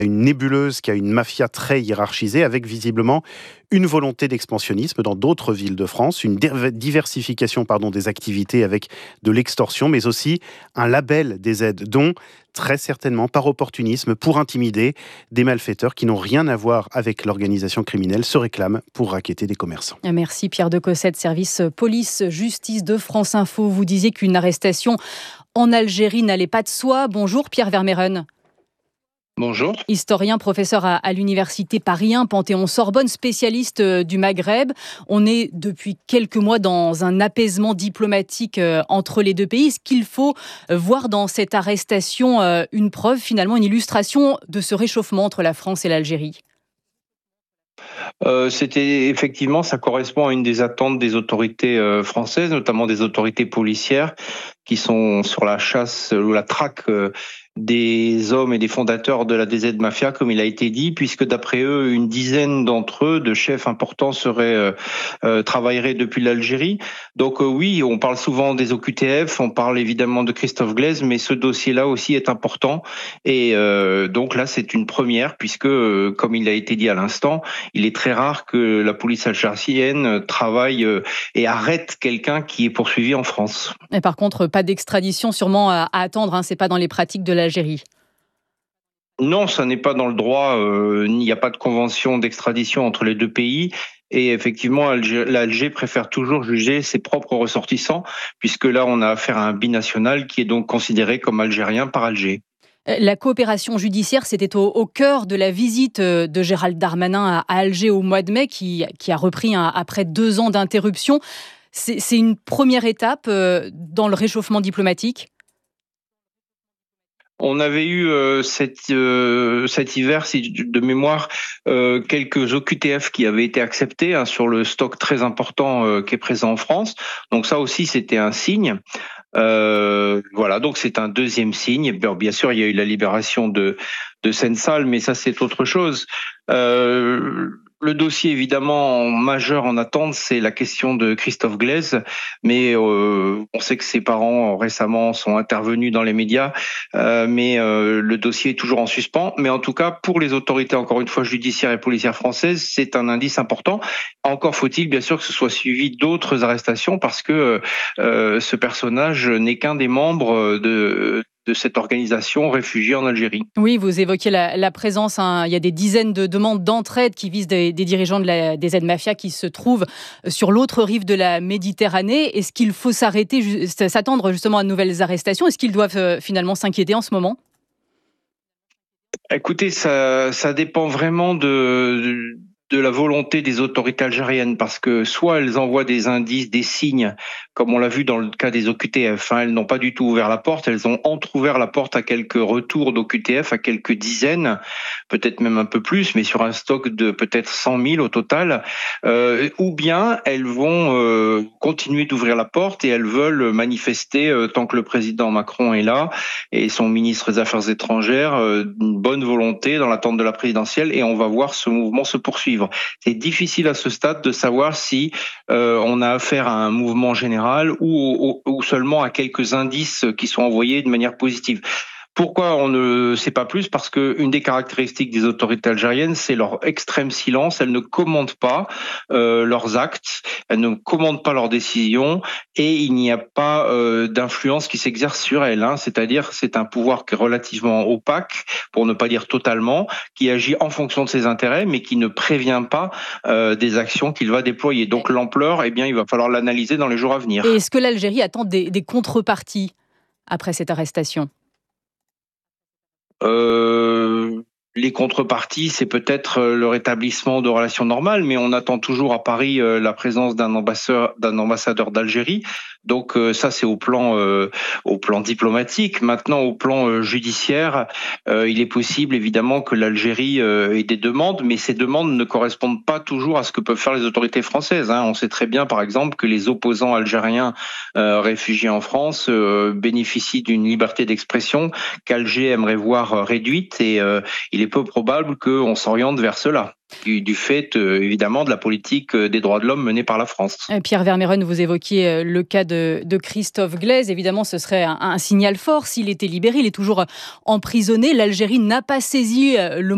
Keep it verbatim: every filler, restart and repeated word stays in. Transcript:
une nébuleuse, qui a une mafia très hiérarchisée, avec visiblement une volonté d'expansionnisme dans d'autres villes de France, une diversification pardon, des activités avec de l'extorsion, mais aussi un label des aides, dont très certainement par opportunisme, pour intimider des malfaiteurs qui n'ont rien à voir avec l'organisation criminelle, se réclament pour racketter des commerçants. Merci Pierre de Cossette, service police-justice de France Info. Vous disiez qu'une arrestation en Algérie n'allait pas de soi. Bonjour Pierre Vermeyren. Bonjour. Historien, professeur à, à l'université Paris un, Panthéon-Sorbonne, spécialiste euh, du Maghreb. On est depuis quelques mois dans un apaisement diplomatique euh, entre les deux pays. Est-ce qu'il faut euh, voir dans cette arrestation euh, une preuve, finalement, une illustration de ce réchauffement entre la France et l'Algérie ? Euh, c'était effectivement, ça correspond à une des attentes des autorités euh, françaises, notamment des autorités policières, qui sont sur la chasse ou la traque euh, des hommes et des fondateurs de la D Z Mafia, comme il a été dit, puisque d'après eux, une dizaine d'entre eux, de chefs importants, seraient euh, euh, travailleraient depuis l'Algérie. Donc euh, oui, on parle souvent des O Q T F, on parle évidemment de Christophe Glaise, mais ce dossier-là aussi est important. Et euh, donc là, c'est une première, puisque, euh, comme il a été dit à l'instant, il est très rare que la police algérienne travaille euh, et arrête quelqu'un qui est poursuivi en France. Et par contre, pas d'extradition sûrement à, à attendre, hein, c'est pas dans les pratiques de l'Algérie. Non, ça n'est pas dans le droit, euh, il n'y a pas de convention d'extradition entre les deux pays. Et effectivement, Alger, l'Alger préfère toujours juger ses propres ressortissants, puisque là, on a affaire à un binational qui est donc considéré comme algérien par Alger. La coopération judiciaire, c'était au, au cœur de la visite de Gérald Darmanin à, à Alger au mois de mai, qui, qui a repris un, après deux ans d'interruption. C'est, c'est une première étape euh, dans le réchauffement diplomatique ? On avait eu euh, cet, euh, cet hiver, si de mémoire, euh, quelques O Q T F qui avaient été acceptés hein, sur le stock très important euh, qui est présent en France. Donc ça aussi, c'était un signe. Euh, voilà, donc c'est un deuxième signe. Bien, bien sûr, il y a eu la libération de, de Sensal, mais ça, c'est autre chose. Euh, Le dossier évidemment majeur en attente, c'est la question de Christophe Glaise, mais euh, on sait que ses parents récemment sont intervenus dans les médias, euh, mais euh, le dossier est toujours en suspens. Mais en tout cas, pour les autorités, encore une fois, judiciaires et policières françaises, c'est un indice important. Encore faut-il bien sûr que ce soit suivi d'autres arrestations, parce que euh, ce personnage n'est qu'un des membres de de cette organisation réfugiée en Algérie. Oui, vous évoquez la, la présence, hein, il y a des dizaines de demandes d'entraide qui visent des, des dirigeants de la, des Z-Mafia qui se trouvent sur l'autre rive de la Méditerranée. Est-ce qu'il faut s'arrêter, s'attendre justement à de nouvelles arrestations ? Est-ce qu'ils doivent euh, finalement s'inquiéter en ce moment ? Écoutez, ça, ça dépend vraiment de... de... de la volonté des autorités algériennes, parce que soit elles envoient des indices, des signes, comme on l'a vu dans le cas des O Q T F, hein, elles n'ont pas du tout ouvert la porte, elles ont entrouvert la porte à quelques retours d'O Q T F, à quelques dizaines, peut-être même un peu plus, mais sur un stock de peut-être cent mille au total, euh, ou bien elles vont euh, continuer d'ouvrir la porte et elles veulent manifester, euh, tant que le président Macron est là, et son ministre des Affaires étrangères, euh, une bonne volonté dans l'attente de la présidentielle, et on va voir ce mouvement se poursuivre. C'est difficile à ce stade de savoir si euh, on a affaire à un mouvement général ou, ou, ou seulement à quelques indices qui sont envoyés de manière positive. Pourquoi on ne sait pas plus ? Parce que une des caractéristiques des autorités algériennes, c'est leur extrême silence. Elles ne commentent pas euh, leurs actes, elles ne commentent pas leurs décisions, et il n'y a pas euh, d'influence qui s'exerce sur elles. Hein. C'est-à-dire, c'est un pouvoir qui est relativement opaque, pour ne pas dire totalement, qui agit en fonction de ses intérêts, mais qui ne prévient pas euh, des actions qu'il va déployer. Donc l'ampleur, eh bien, il va falloir l'analyser dans les jours à venir. Et est-ce que l'Algérie attend des, des contreparties après cette arrestation ? Euh, les contreparties, c'est peut-être le rétablissement de relations normales, mais on attend toujours à Paris la présence d'un ambassadeur, d'un ambassadeur d'Algérie. Donc ça, c'est au plan, euh, au plan diplomatique. Maintenant, au plan euh, judiciaire, euh, il est possible évidemment que l'Algérie euh, ait des demandes, mais ces demandes ne correspondent pas toujours à ce que peuvent faire les autorités françaises. Hein. On sait très bien, par exemple, que les opposants algériens euh, réfugiés en France euh, bénéficient d'une liberté d'expression qu'Alger aimerait voir réduite, et euh, il est peu probable qu'on s'oriente vers cela. Du, du fait, euh, évidemment, de la politique des droits de l'homme menée par la France. Pierre Vermeyren, vous évoquiez le cas de, de Christophe Glaise. Évidemment, ce serait un, un signal fort s'il était libéré. Il est toujours emprisonné. L'Algérie n'a pas saisi le